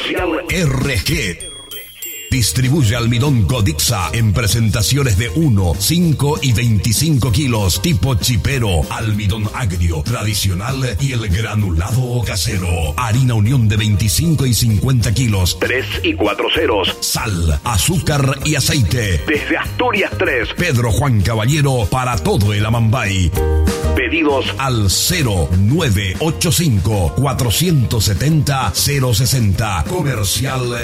Comercial RG. Distribuye almidón Codixa en presentaciones de 1, 5 y 25 kilos, tipo chipero, almidón agrio, tradicional y el granulado casero. Harina Unión de 25 y 50 kilos, 3 y 4 ceros. Sal, azúcar y aceite. Desde Asturias 3, Pedro Juan Caballero para todo el Amambay. Pedidos al 0985 470 060. Comercial